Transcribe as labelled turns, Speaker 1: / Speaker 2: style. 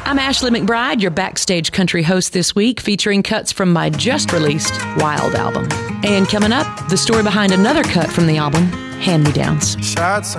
Speaker 1: I'm Ashley McBride, your backstage country host this week, featuring cuts from my just-released Wild album. And coming up, the story behind another cut from the album, Hand-Me-Downs.
Speaker 2: Shots